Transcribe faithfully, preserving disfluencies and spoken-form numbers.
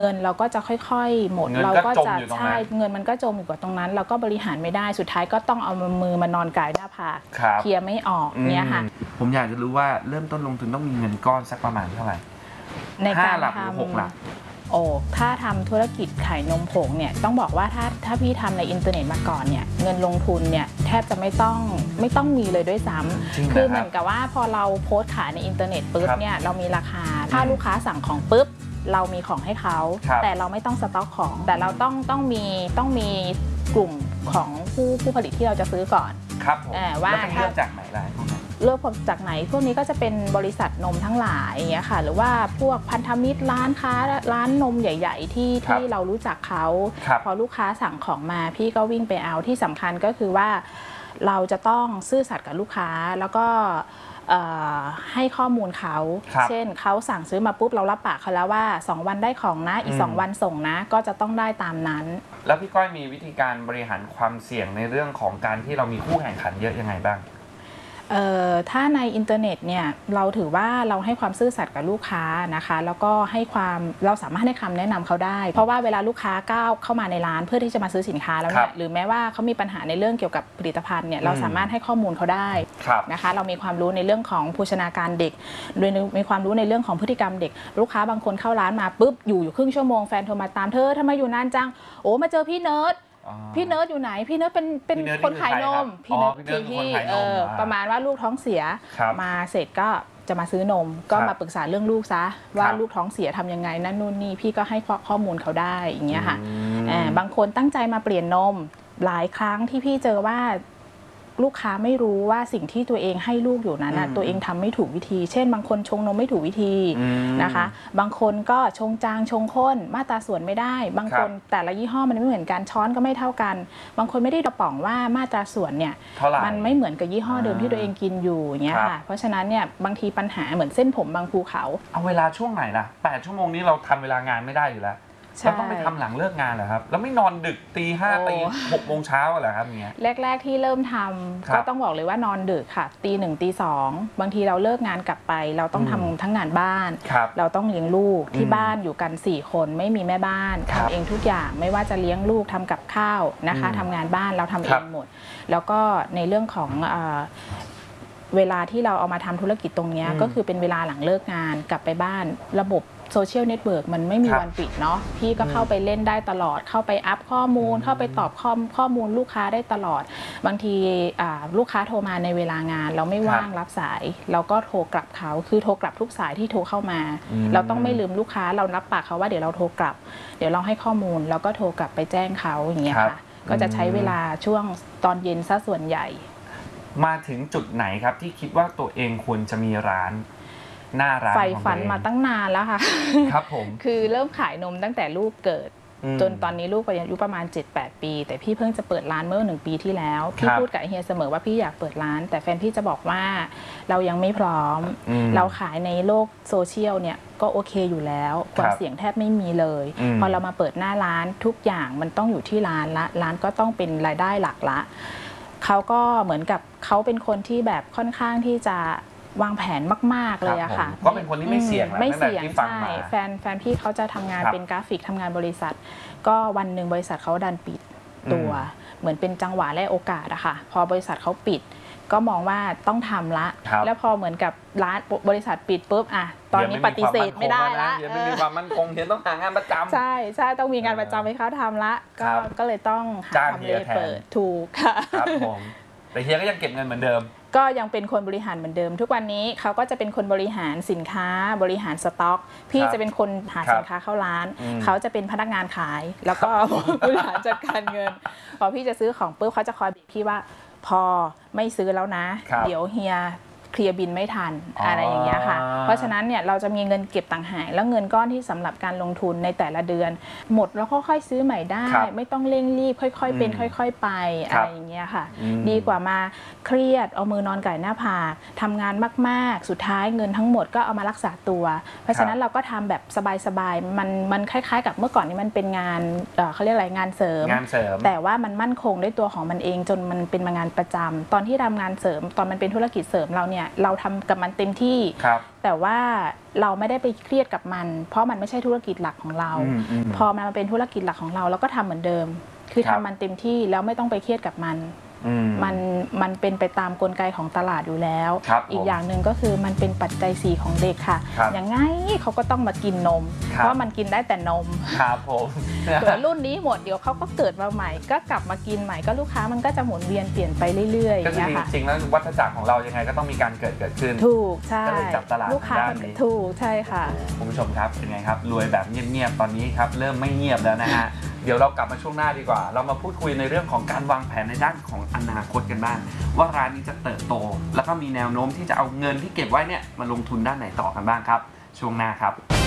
เงินเราก็จะค่อยๆหมดเราก็จะใช่เงินมันก็จมอยู่กับตรงนั้นเราก็บริหารไม่ได้สุดท้ายก็ต้องเอามือมานอนกายหน้าผากเคลียร์ไม่ออกเนี่ยค่ะผมอยากจะรู้ว่าเริ่มต้นลงทุนต้องมีเงินก้อนสักประมาณเท่าไหร่ในการหลักหรือหกหลักโอ้ถ้าทำธุรกิจขายนมผงเนี่ยต้องบอกว่าถ้าถ้าพี่ทำในอินเทอร์เน็ตมาก่อนเนี่ยเงินลงทุนเนี่ยแทบจะไม่ต้องไม่ต้องมีเลยด้วยซ้ำคือเหมือนกับว่าพอเราโพสต์ขายในอินเทอร์เน็ตปุ๊บเนี่ยเรามีราคาถ้าลูกค้าสั่งของปุ๊บเรามีของให้เขาแต่เราไม่ต้องสต็อกของแต่เราต้องต้องมีต้องมีกลุ่มของผู้ผู้ผลิตที่เราจะซื้อก่อนครับผมว่าเลือกจากไหนล่ะเลือกจากไหนพวกนี้ก็จะเป็นบริษัทนมทั้งหลายอย่างเงี้ยค่ะหรือว่าพวกพันธมิตรร้านค้าร้านนมใหญ่ๆที่ที่เรารู้จักเขาพอลูกค้าสั่งของมาพี่ก็วิ่งไปเอาที่สำคัญก็คือว่าเราจะต้องซื่อสัตย์กับลูกค้าแล้วก็ให้ข้อมูลเขาเช่นเขาสั่งซื้อมาปุ๊บเรารับปากเขาแล้วว่าสองวันได้ของนะอีกสองวันส่งนะก็จะต้องได้ตามนั้นแล้วพี่ก้อยมีวิธีการบริหารความเสี่ยงในเรื่องของการที่เรามีคู่แข่งขันเยอะยังไงบ้างถ้าในอินเทอร์เน็ตเนี่ยเราถือว่าเราให้ความซื่อสัตย์กับลูกค้านะคะแล้วก็ให้ความเราสามารถให้คำแนะนำเขาได้เพราะว่าเวลาลูกค้าก้าวเข้ามาในร้านเพื่อที่จะมาซื้อสินค้าแล้วเนี่ยหรือแม้ว่าเขามีปัญหาในเรื่องเกี่ยวกับผลิตภัณฑ์เนี่ยเราสามารถให้ข้อมูลเขาได้นะคะเรามีความรู้ในเรื่องของโภชนาการเด็กโดยมีความรู้ในเรื่องของพฤติกรรมเด็กลูกค้าบางคนเข้าร้านมาปุ๊บอยู่อยู่ครึ่งชั่วโมงแฟนโทรมาตามเธอทำไมอยู่นานจังโอ้มาเจอพี่เนิร์ดพี่เนิร์ดอยู่ไหนพี่เนิร์ดเป็นเป็นคนขายนมพี่เนิร์ดคือพี่เออประมาณว่าลูกท้องเสียมาเสร็จก็จะมาซื้อนมก็มาปรึกษาเรื่องลูกซะว่าลูกท้องเสียทำยังไงนั่นนู่นนี่พี่ก็ให้ข้อมูลเขาได้อย่างเงี้ยค่ะบางคนตั้งใจมาเปลี่ยนนมหลายครั้งที่พี่เจอว่าลูกค้าไม่รู้ว่าสิ่งที่ตัวเองให้ลูกอยู่นั้นตัวเองทำไม่ถูกวิธีเช่นบางคนชงนมไม่ถูกวิธีนะคะบางคนก็ชงจางชงข้นมาตราส่วนไม่ได้บางคนแต่ละยี่ห้อมันไม่เหมือนกันช้อนก็ไม่เท่ากันบางคนไม่ได้กระป๋องว่ามาตราส่วนเนี่ยมันไม่เหมือนกับยี่ห้อเดิมที่ตัวเองกินอยู่อย่างเงี้ยค่ะเพราะฉะนั้นเนี่ยบางทีปัญหาเหมือนเส้นผมบางภูเขาเอาเวลาช่วงไหนล่ะแปดชั่วโมงนี้เราทำเวลางานไม่ได้อยู่แล้วเราต้องไปทำหลังเลิกงานเหรอครับแล้วไม่นอนดึกตีห้าตีหกโมงเช้าเหรอครับเงี้ยแรกๆที่เริ่มทำก็ต้องบอกเลยว่านอนดึกค่ะตีหนึ่งตีสองบางทีเราเลิกงานกลับไปเราต้องทำทั้งงานบ้านเราต้องเลี้ยงลูกที่บ้านอยู่กันสี่คนไม่มีแม่บ้านทำเองทุกอย่างไม่ว่าจะเลี้ยงลูกทำกับข้าวนะคะทำงานบ้านเราทำเองหมดแล้วก็ในเรื่องของเวลาที่เราเอามาทำธุรกิจตรงนี้ก็คือเป็นเวลาหลังเลิกงานกลับไปบ้านระบบโซเชียลเน็ตเวิร์กมันไม่มีวันปิดเนาะพี่ก็เข้าไปเล่นได้ตลอดเข้าไปอัพข้อมูลเข้าไปตอบข้อข้อมูลลูกค้าได้ตลอดบางทีลูกค้าโทรมาในเวลางานเราไม่ว่างรับสายเราก็โทรกลับเขาคือโทรกลับทุกสายที่โทรเข้ามาเราต้องไม่ลืมลูกค้าเรารับปากเขาว่าเดี๋ยวเราโทรกลับเดี๋ยวเราให้ข้อมูลแล้วก็โทรกลับไปแจ้งเขาอย่างเงี้ยค่ะก็จะใช้เวลาช่วงตอนเย็นซะส่วนใหญ่มาถึงจุดไหนครับที่คิดว่าตัวเองควรจะมีร้านหน้าร้านใฝ่ฝันมาตั้งนานแล้วค่ะครับผมคือเริ่มขายนมตั้งแต่ลูกเกิดจนตอนนี้ลูกอายุประมาณ เจ็ดแปด ปีแต่พี่เพิ่งจะเปิดร้านเมื่อหนึ่งปีที่แล้วพี่พูดกับเฮียเสมอว่าพี่อยากเปิดร้านแต่แฟนพี่จะบอกว่าเรายังไม่พร้อมเราขายในโลกโซเชียลเนี่ยก็โอเคอยู่แล้วความเสี่ยงแทบไม่มีเลยพอเรามาเปิดหน้าร้านทุกอย่างมันต้องอยู่ที่ร้านละร้านก็ต้องเป็นรายได้หลักละเขาก็เหมือนกับเขาเป็นคนที่แบบค่อนข้างที่จะวางแผนมากๆเลยอะค่ะก็เป็นคนที่ไม่เสี่ยงไม่เสี่ยงใช่แฟนแฟนพี่เขาจะทำงานเป็นกราฟิกทำงานบริษัทก็วันหนึ่งบริษัทเขาดันปิดตัวเหมือนเป็นจังหวะและโอกาสอะค่ะพอบริษัทเขาปิดก็มองว่าต้องทำละแล้วพอเหมือนกับร้านบริษัทปิดปุ๊บอะตอนนี้ปฏิเสธไม่ได้ละเดี๋ยวไม่มีความมั่นคงเดี๋ยวต้องหางานประจำใช่ใช่ต้องมีงานประจำให้เขาทำละก็ก็เลยต้องหาทำเลเปิดถูกค่ะครับผมแต่เฮียก็ยังเก็บเงินเหมือนเดิมก็ยังเป็นคนบริหารเหมือนเดิมทุกวันนี้เขาก็จะเป็นคนบริหารสินค้าบริหารสต็อกพี่จะเป็นคนหาสินค้าเข้าร้านเขาจะเป็นพนักงานขายแล้วก็บริหารจัดการเงินพอพี่จะซื้อของปุ๊บเขาจะคอยบอกพี่ว่าพอไม่ซื้อแล้วนะเดี๋ยวเฮียเคลียร์บินไม่ทันอะไรอย่างเงี้ยค่ะเพราะฉะนั้นเนี่ยเราจะมีเงินเก็บต่างหากแล้วเงินก้อนที่สำหรับการลงทุนในแต่ละเดือนหมดแล้วค่อยๆซื้อใหม่ได้ไม่ต้องเร่งรีบค่อยๆเป็นค่อยๆไปอะไรอย่างเงี้ยค่ะดีกว่ามาเครียดเอามือนอนไก่หน้าผากทำงานมากๆสุดท้ายเงินทั้งหมดก็เอามารักษาตัวเพราะฉะนั้นเราก็ทำแบบสบายๆมันมันคล้ายๆกับเมื่อก่อนนี้มันเป็นงานเขาเรียกอะไรงานเสริมแต่ว่ามันมั่นคงด้วยตัวของมันเองจนมันเป็นงานประจำตอนที่ทำงานเสริมตอนมันเป็นธุรกิจเสริมเราเนี่ยเนี่ยเราทำกับมันเต็มที่แต่ว่าเราไม่ได้ไปเครียดกับมันเพราะมันไม่ใช่ธุรกิจหลักของเราพอมันมาเป็นธุรกิจหลักของเราเราก็ทำเหมือนเดิมคือทำมันเต็มที่แล้วไม่ต้องไปเครียดกับมันมันมันเป็นไปตามกลไกของตลาดอยู่แล้วอีกอย่างหนึ่งก็คือมันเป็นปัจจัยสี่ของเด็กค่ะอย่างไงเขาก็ต้องมากินนมเพราะมันกินได้แต่นมครับผมเกิดรุ่นนี้หมดเดี๋ยวเขาก็เกิดมาใหม่ก็กลับมากินใหม่ก็ลูกค้ามันก็จะหมุนเวียนเปลี่ยนไปเรื่อยๆก็จริงจริงแล้ววัฏจักรของเรายังไงก็ต้องมีการเกิดเกิดขึ้นถูกใช่ก็เลยจับตลาดด้านนี้ถูกใช่ค่ะคุณผู้ชมครับเป็นไงครับรวยแบบเงียบๆตอนนี้ครับเริ่มไม่เงียบแล้วนะฮะเดี๋ยวเรากลับมาช่วงหน้าดีกว่าเรามาพูดคุยในเรื่องของการวางแผนในด้านของอนาคตกันบ้างว่าร้านนี้จะเติบโตแล้วก็มีแนวโน้มที่จะเอาเงินที่เก็บไว้เนี่ยมาลงทุนด้านไหนต่อกันบ้างครับช่วงหน้าครับ